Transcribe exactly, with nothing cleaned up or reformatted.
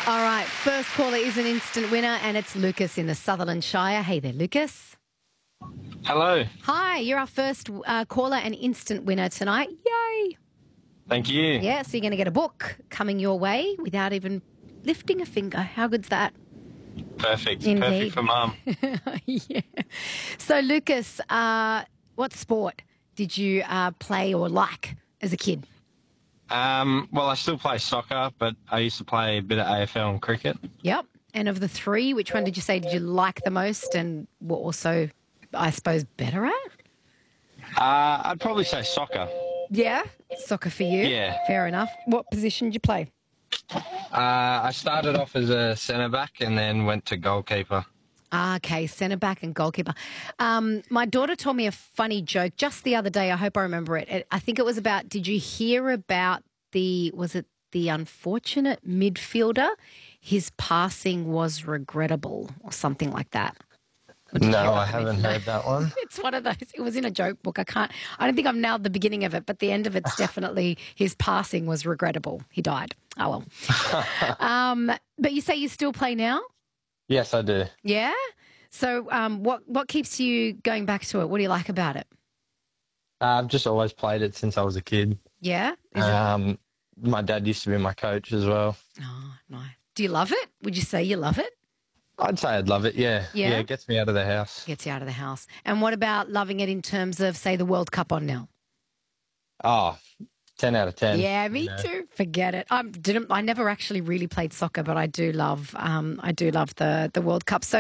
All right, first caller is an instant winner, and it's Lucas in the Sutherland Shire. Hey there, Lucas. Hello. Hi, you're our first uh, caller and instant winner tonight. Yay! Thank you. Yeah, so you're going to get a book coming your way without even lifting a finger. How good's that? Perfect. Indeed. Perfect for mum. Yeah. So, Lucas, uh, what sport did you uh, play or like as a kid? Um, well, I still play soccer, but I used to play a bit of A F L and cricket. Yep. And of the three, which one did you say did you like the most and were also, I suppose, better at? Uh, I'd probably say soccer. Yeah, soccer for you. Yeah. Fair enough. What position did you play? Uh, I started off as a centre back and then went to goalkeeper. Ah, okay, centre back and goalkeeper. Um, my daughter told me a funny joke just the other day. I hope I remember it. it. I think it was about, did you hear about the, was it the unfortunate midfielder? His passing was regrettable or something like that. No, I haven't heard that one. It's one of those. It was in a joke book. I can't, I don't think I've nailed the beginning of it, but the end of it's definitely his passing was regrettable. He died. Oh, well. um, but you say you still play now? Yes, I do. Yeah? So um, what, what keeps you going back to it? What do you like about it? Uh, I've just always played it since I was a kid. Yeah? Is it- Um, my dad used to be my coach as well. Oh, nice. Do you love it? Would you say you love it? I'd say I'd love it, yeah. Yeah? Yeah, it gets me out of the house. Gets you out of the house. And what about loving it in terms of, say, the World Cup on now? Oh, ten out of ten. Yeah, me you know. too. Forget it. I didn't. I never actually really played soccer, but I do love. Um, I do love the the World Cup. So